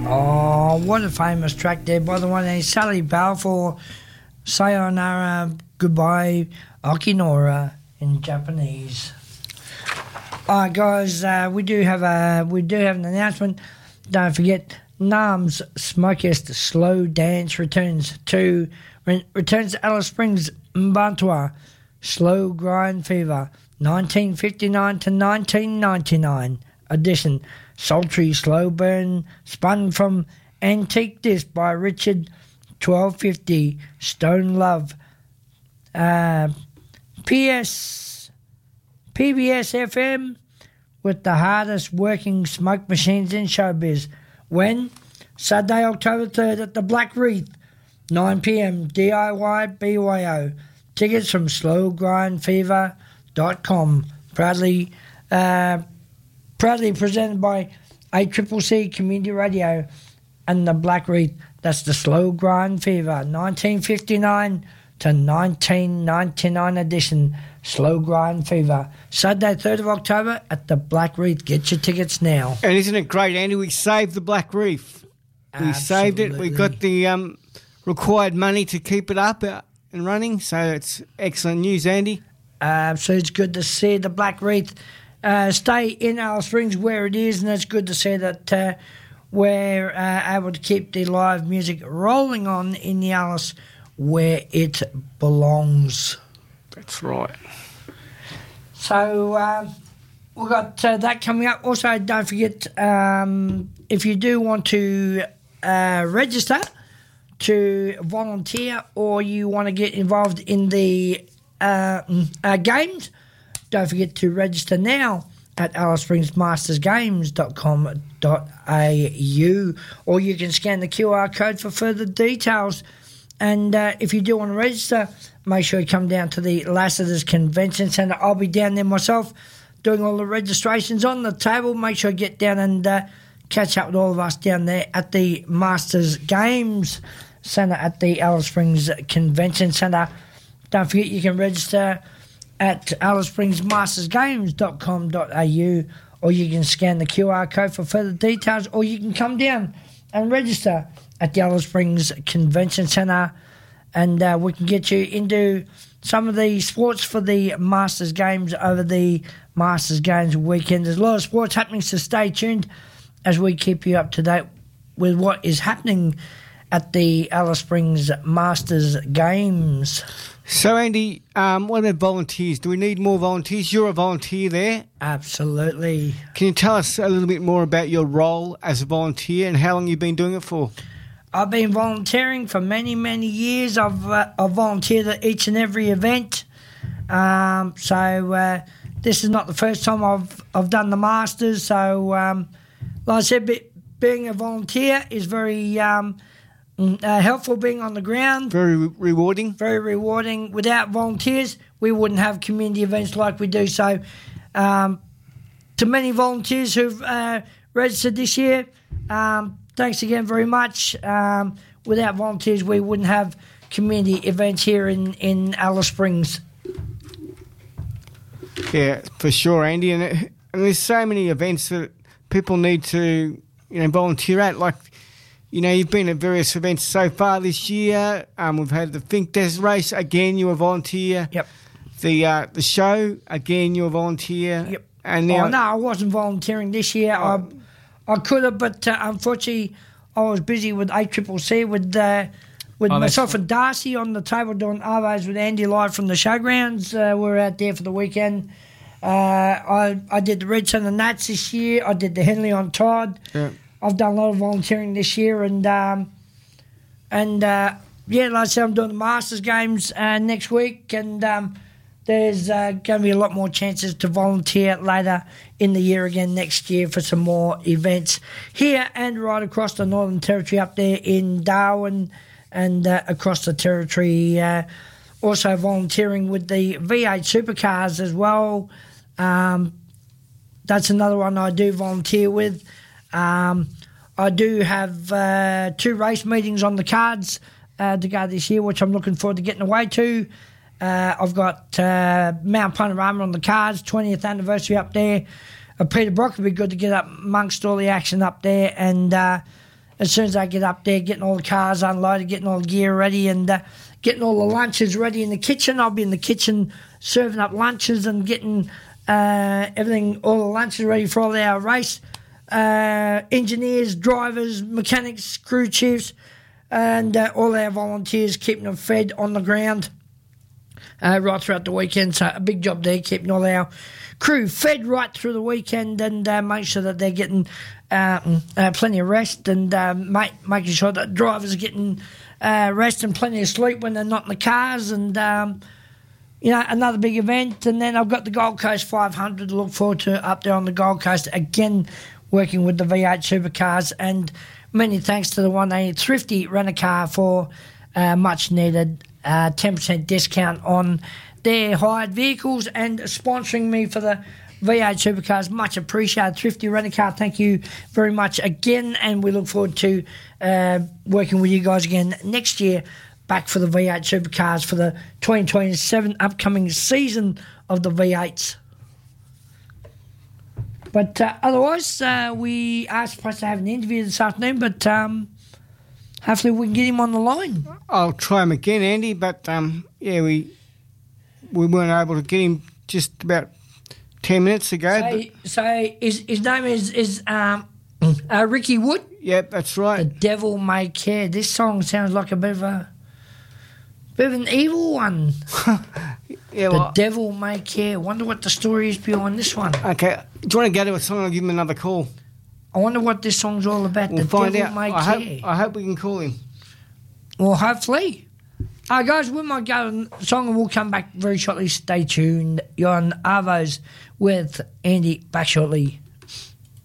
Oh, what a famous track there by the one named Sally Balfour. Sayonara, goodbye, Okinora in Japanese. All right, guys, we do have an announcement. Don't forget, NAM's Smokiest Slow Dance returns to Alice Springs, Mbantua. Slow Grind Fever, 1959 to 1999 edition. Sultry slow burn spun from antique disc by Richard 1250 Stone Love. PBS FM with the hardest working smoke machines in showbiz. When? Saturday, October 3rd at the Black Wreath, 9 p.m. DIY BYO. Tickets from slowgrindfever.com. Proudly presented by ACCC Community Radio and the Black Wreath. That's the Slow Grind Fever, 1959 to 1999 edition. Slow Grind Fever. Saturday, 3rd of October at the Black Wreath. Get your tickets now. And isn't it great, Andy? We saved the Black Wreath. We saved it. We got the required money to keep it up and running. So it's excellent news, Andy. So it's good to see the Black Wreath stay in Alice Springs where it is, and it's good to see that we're able to keep the live music rolling on in the Alice where it belongs. That's right. So we've got that coming up. Also, don't forget, if you do want to register to volunteer or you want to get involved in the games, don't forget to register now at AliceSpringsMastersGames.com.au, or you can scan the QR code for further details. And if you do want to register, make sure you come down to the Lassiter's Convention Centre. I'll be down there myself doing all the registrations on the table. Make sure you get down and catch up with all of us down there at the Masters Games Centre at the Alice Springs Convention Centre. Don't forget you can register at AliceSpringsMastersGames.com.au, or you can scan the QR code for further details, or you can come down and register at the Alice Springs Convention Centre, and we can get you into some of the sports for the Masters Games over the Masters Games weekend. There's a lot of sports happening, so stay tuned as we keep you up to date with what is happening at the Alice Springs Masters Games. So, Andy, what about volunteers? Do we need more volunteers? You're a volunteer there. Absolutely. Can you tell us a little bit more about your role as a volunteer and how long you've been doing it for? I've been volunteering for many, many years. I've volunteered at each and every event. So this is not the first time I've done the Masters. So, like I said, being a volunteer is very helpful, being on the ground. Very rewarding. Very rewarding. Without volunteers, we wouldn't have community events like we do. So to many volunteers who've registered this year, thanks again very much. Without volunteers, we wouldn't have community events here in Alice Springs. Yeah, for sure, Andy. And there's so many events that people need to, volunteer at. Like, you've been at various events so far this year. We've had the Think Des race. Again, you're a volunteer. Yep. The show, again, you're a volunteer. Yep. And now, no, I wasn't volunteering this year. I could have, but unfortunately, I was busy with ACCC with myself and Darcy on the table doing Arvos with Andy live from the showgrounds. We're out there for the weekend. I did the Red Centre Nats this year. I did the Henley on Todd. Yeah. I've done a lot of volunteering this year, and like I said, I'm doing the Masters Games next week, and there's going to be a lot more chances to volunteer later in the year again next year for some more events here and right across the Northern Territory, up there in Darwin and across the Territory. Also volunteering with the V8 Supercars as well. That's another one I do volunteer with. I do have 2 race meetings on the cards to go this year, which I'm looking forward to getting away to. I've got Mount Panorama on the cards, 20th anniversary up there. Peter Brock would be good to get up amongst all the action up there, and as soon as I get up there, getting all the cars unloaded, getting all the gear ready, and getting all the lunches ready in the kitchen. I'll be in the kitchen serving up lunches and getting everything, all the lunches ready for all our race engineers, drivers, mechanics, crew chiefs, and all our volunteers, keeping them fed on the ground right throughout the weekend. So a big job there, keeping all our crew fed right through the weekend and make sure that they're getting plenty of rest and making sure that drivers are getting rest and plenty of sleep when they're not in the cars. And, another big event. And then I've got the Gold Coast 500 to look forward to up there on the Gold Coast, again working with the V8 supercars. And many thanks to the 180 Thrifty Rent-A-Car for much needed 10% discount on their hired vehicles and sponsoring me for the V8 supercars. Much appreciated. Thrifty Rent-A-Car, thank you very much again, and we look forward to working with you guys again next year back for the V8 supercars for the 2027 upcoming season of the V8s. But otherwise, we are supposed to have an interview this afternoon, but hopefully we can get him on the line. I'll try him again, Andy, but we weren't able to get him just about 10 minutes ago. So his name is Ricky Wood? Yep, that's right. The Devil May Care. This song sounds like a bit of an evil one. The Devil May Care. Wonder what the story is behind this one. Okay, do you want to go to a song? I'll give him another call. I wonder what this song's all about. We'll find Devil out. May Care. I hope we can call him. Well, hopefully. Guys, we might go on the song and we'll come back very shortly. Stay tuned. You're on Arvos with Andy back shortly.